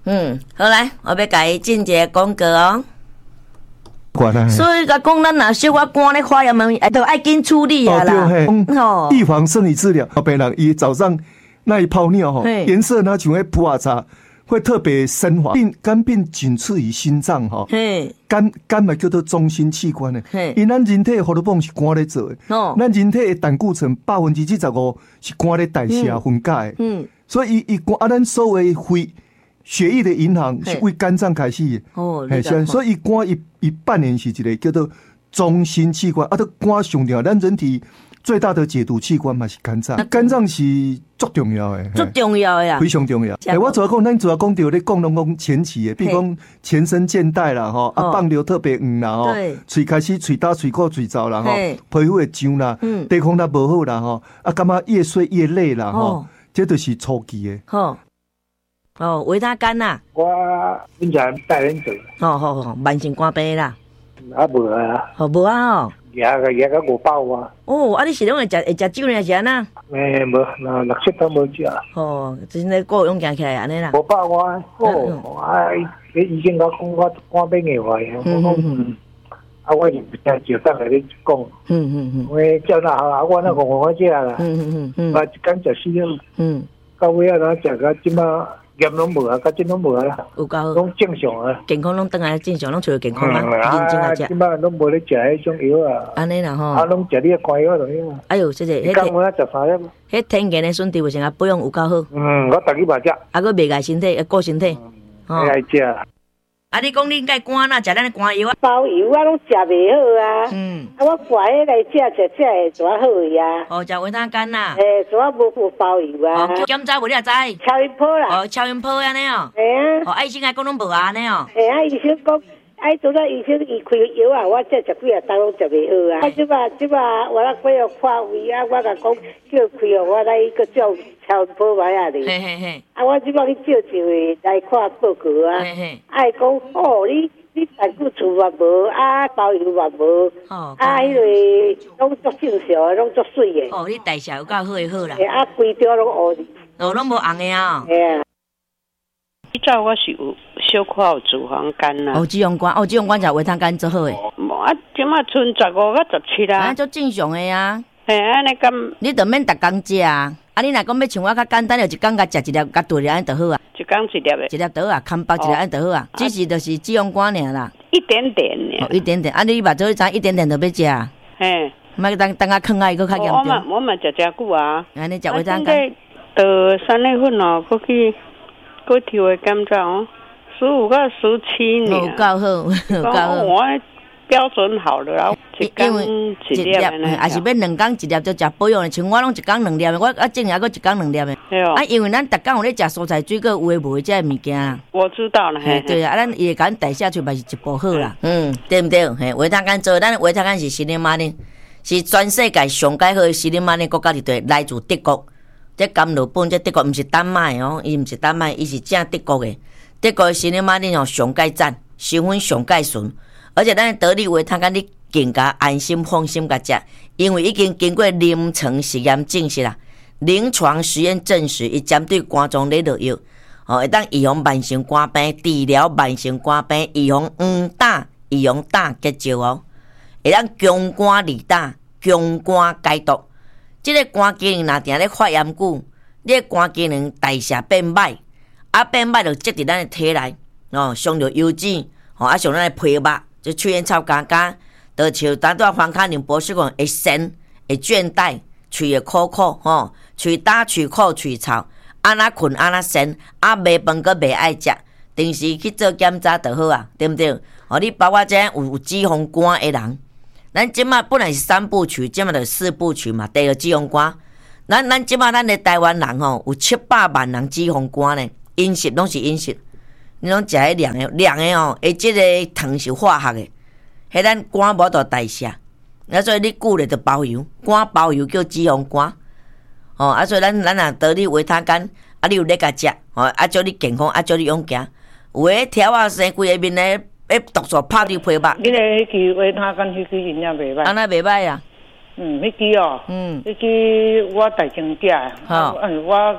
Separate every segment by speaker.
Speaker 1: 好来，我要甲伊进一个广告哦。所以甲讲，咱若小可肝咧发炎问题，都爱紧处理啊啦。
Speaker 2: 哦，预防胜于治疗。病人伊早上那一泡尿吼，颜色呢像迄普洱茶，会特别深滑。肝病仅次于心脏吼，肝嘛叫做中心器官的。因咱人体荷尔蒙是肝咧做的，咱人体的胆固醇75%是肝咧代谢分解的。所以伊肝咱所有肺血液的银行是为肝脏开始的。所以肝伊扮演是一个叫做中心器官，都肝上重要，咱人体最大的解毒器官嘛是肝脏，肝脏是足重要的，
Speaker 1: 足重要的呀，
Speaker 2: 非常重要。我主要讲，咱主要讲到咧讲前期的，比如讲全身倦怠啦，放尿特别黄啦，嘴开始嘴焦、嘴苦、嘴燥啦，皮肤会痒啦，抵抗力无好啦，感觉越睡越累啦，这都是初期的。
Speaker 1: 维他肝呐，
Speaker 3: 我平常带人做。
Speaker 1: 好，慢性肝病啦。
Speaker 3: 无啊。
Speaker 1: 无啊
Speaker 3: 牙个5包啊。
Speaker 1: 你是拢会食酒呢？是安那？
Speaker 3: 无，6、7都无食。
Speaker 1: 真个够勇行起来安尼啦。
Speaker 3: 5包啊，医生甲讲我肝病的话，我讲我就就当下你讲。我叫那好，我那个我食啦。我一天食4了。到尾啊，咱食到即马。盐拢无啊，甲真拢无啊啦，
Speaker 1: 有够
Speaker 3: 拢正常啊，
Speaker 1: 健康拢倒来正常，拢找健康啊，认真来食。
Speaker 3: 即摆拢无咧食迄种药啊，
Speaker 1: 安尼啦吼，
Speaker 3: 拢食你个肝药就样啊。
Speaker 1: 哎呦，这个
Speaker 3: 迄我13粒，
Speaker 1: 迄天然的选择为啥保养有够好？
Speaker 3: 我逐日嘛食，
Speaker 1: 佫袂害身体，顾身体，
Speaker 3: 爱食。
Speaker 1: 你讲你该肝呐，食咱的肝药啊？
Speaker 4: 包油我拢食袂好啊。我挂迄来食会怎好呀？
Speaker 1: 食维他肝呐。
Speaker 4: 怎无包油啊？
Speaker 1: 检查无你也知？
Speaker 4: 超音波啦。
Speaker 1: 超音波安尼哦。医生爱讲拢无安尼哦。
Speaker 4: 医生讲。做到医生伊开药啊，我这食几啊当拢食袂好啊。即摆我来过要看胃啊，我甲讲叫开哦，我来个照超音波买啊哩。我即摆去照一回来看报告啊。讲你胆固醇嘛无，包油嘛无，迄个拢足正常的，拢足水的。
Speaker 1: 你代谢有够好诶好啦。
Speaker 4: 规条拢黑哩。
Speaker 1: 拢无红诶啊。
Speaker 5: 以前我是有小可有脂肪肝啦。
Speaker 1: 脂肪肝，脂肪肝食维他肝最好诶。
Speaker 5: 即马剩15到17啦。
Speaker 1: 足正常诶啊。
Speaker 5: 安尼咁。你
Speaker 1: 就免逐工食啊。你若讲要像我较简单，就一工甲食一粒，甲炖安尼就好啊。
Speaker 5: 一工一粒诶。
Speaker 1: 一粒倒啊，空包一粒安尼就好啊。只是就是脂肪肝尔啦。
Speaker 5: 一点点尔。
Speaker 1: 一点点，你目睭知一点点就要食啊。莫等啊囥啊，伊佫较严重。
Speaker 5: 我嘛食久啊。
Speaker 1: 安尼食维他肝。
Speaker 5: 3月份佫去抽个检查15到17年。
Speaker 1: 够好，够好。
Speaker 5: 我标准好了啊，一工一粒，
Speaker 1: 还是要2工1粒就食保养的，像我拢1工2粒的，我正也佫1工2粒的。因为咱逐工有咧食蔬菜水果，有诶无诶这物件啦。
Speaker 5: 我知道了，
Speaker 1: 对啊，咱伊会甲咱代谢出嘛是一步好啦。对毋对？维他肝做，咱维他肝是西林马林，是全世界上介好诶西林马林国家伫来自德国。这甘露本这德国毋是丹麦哦，伊毋是丹麦，伊是正德国诶。德国西林马林上介赞，成分上介纯，而且咱得力维他肝你更加安心放心甲食，因为已经经过临床实验证实啦，临床实验证实伊针对肝脏咧落药，会当预防慢性肝病，治疗慢性肝病，预防预防胆结石哦，会当强肝利胆，强肝解毒。这个肝机能若定咧发炎久，你的肝机能代谢变歹，变歹就积伫咱的体内，伤着油脂，伤咱的皮肉，就出现臭干干，就像当初黄卡宁博士讲，会酸，会倦怠，喙会苦苦，喙焦、喙苦、喙臭，安那困安那酸，袂饭阁袂爱食，定时去做检查就好啊，对不对？你包括这有脂肪肝的人。咱即马本来是3部曲，即马就4部曲嘛。第二脂肪肝，咱即马咱的台湾人有700万人脂肪肝呢。饮食拢是饮食，你拢食迄凉的伊即个糖是化学的，迄咱肝无大代谢，所以你久咧就包油，肝包油叫脂肪肝。所以咱若得你维他肝，你有咧甲食，叫你健康，叫你勇行。有诶条啊生规个面咧。毒素拍你皮肉。
Speaker 5: 你个迄支维他肝迄支营养袂歹。
Speaker 1: 安那袂歹啊？
Speaker 5: 迄支迄支我大经食。我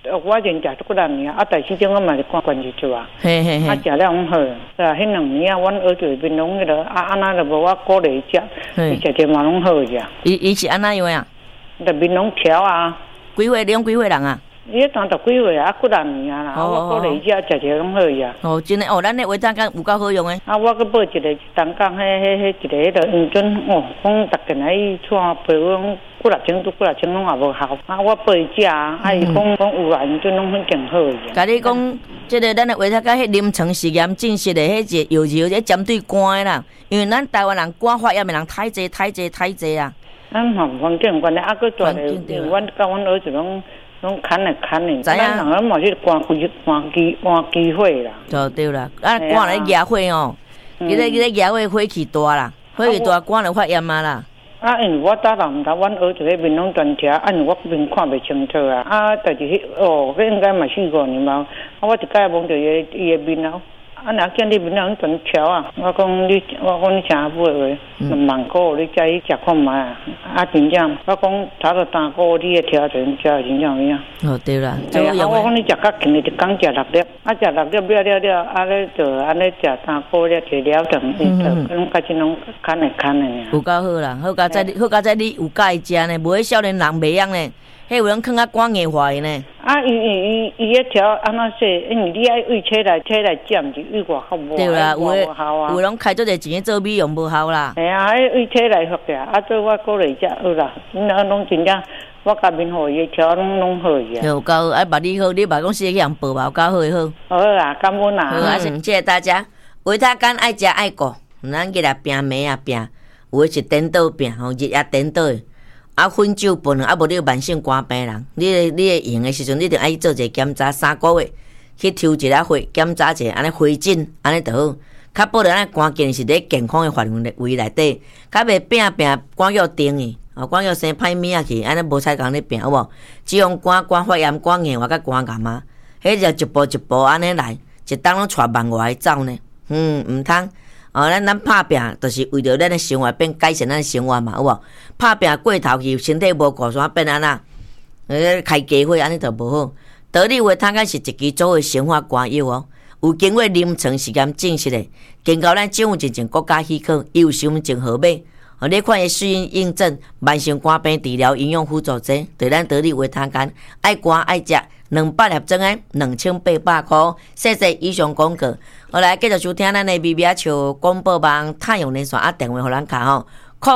Speaker 5: 我连食足几年啊，但是种我嘛是看关节做啊。嘿嘿嘿。啊，食了很好，是啊，迄2年啊，阮儿子面拢迄个安那就无我鼓励食，伊食着嘛拢好食。
Speaker 1: 伊是安那样啊？
Speaker 5: 就面拢调啊。
Speaker 1: 几岁？你几岁人啊？
Speaker 5: 伊当10几岁啊，几年啦，我鼓励食食着拢好食。
Speaker 1: 哦，真诶，哦，咱诶维他干有够好用诶。
Speaker 5: 啊，我佮买一个东港迄一个迄个黄准哦，讲逐个来伊带陪我讲几6千拢也无效。啊，我陪食啊，伊讲有啦，黄准拢很正好个。
Speaker 1: 甲你讲，即个咱诶维他干迄临床实验证实诶，迄个药剂针对肝诶啦，因为咱台湾人肝发炎诶人太济啊。
Speaker 5: 咱环境关系，啊，佮做咧，阮甲阮儿子拢砍咧，咱人嘛是肝机会啦。
Speaker 1: 对啦，啊，肝咧压火哦，伊咧压火火气大啦，火气大肝就发炎啊啦。
Speaker 5: 啊，因为我早人毋知，阮儿子迄面拢专车，啊，因为我面看袂清楚啊，啊，但是迄应该嘛4-5年嘛，啊，我一摆望着伊诶面咯。啊！若见你面人全条啊！我讲你诚买话，2万块你才去食看卖啊！啊，真正，我讲差不多3个月你的条真正真正有影。
Speaker 1: 哦，对啦，
Speaker 5: 我讲你食较轻的，一工食6粒，啊，食6粒了，啊，咧就安尼食3个月就了成，拢开始拢砍的。
Speaker 1: 有够好啦，好佳在你有介食呢，无迄少年人袂晓呢。迄有人囥啊肝硬化呢？
Speaker 5: 啊，伊迄条安那说，因为你爱为车来占，就为外口无。
Speaker 1: 对啦，有人开做侪钱做美容无效啦。
Speaker 5: 系啊，迄为车来服呀，啊做我鼓励只好啦，拢真正我甲面互伊条拢好个。
Speaker 1: 有够爱把你好，你把讲是去人报吧，有够好诶好。
Speaker 5: 好啦，感恩啦。
Speaker 1: 好啊，谢谢大家。维他干爱食爱顾，咱起来拼暝啊拼，有诶是颠倒拼，吼日夜颠倒诶。啊，薰酒分啊，无你慢性肝病人，你会用的时阵，你一定爱做一个检查，3个月去抽一下血，检查一下，安尼回诊，安尼就好，较保证咱肝经是咧健康的范围内底，较袂病肝药定去，肝药生歹物啊去，安尼无采工咧病有无？只用肝发炎、肝硬化甲肝癌啊，迄就一步安尼来，一当拢带万外走呢，毋通。咱拍拼，就是为着咱的生活变改善咱的生活嘛，有无？拍拼过头去，身体无顾煞变安那，开家伙安尼就无好。道理话，它敢是一支组的生活肝药哦，有经过临床实验证实的，经过咱政府进行国家许可，有身份证号码。你看伊适应症慢性肝病治疗营养辅助剂，对咱道理话，它敢爱肝爱食。200粒装的2800块，谢谢以上广告。我来继续收听咱的微微笑广播网太阳连线啊，电话互咱卡吼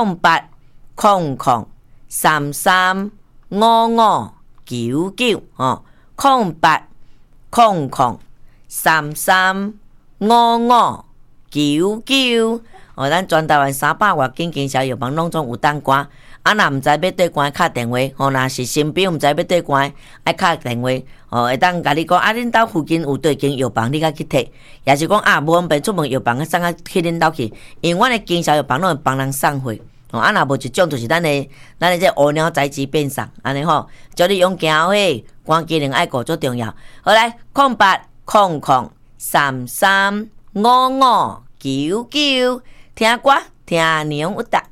Speaker 1: 0800335599吼0800335599。咱全台湾300外间经销药房拢总有当官。啊，若毋知要对关敲电话，若是身边毋知要对关，爱敲电话，会当甲你讲，啊，恁兜附近有对间药房，你甲去摕，也是讲啊，无方便出门药房送啊去恁兜去，因为阮的经销药房拢会帮人送货，啊，若无一种就是咱的这乌鸟材质变送，安尼吼，叫你用行嘿，关机能爱顾最重要。好来，0800335599，听歌听娘有答。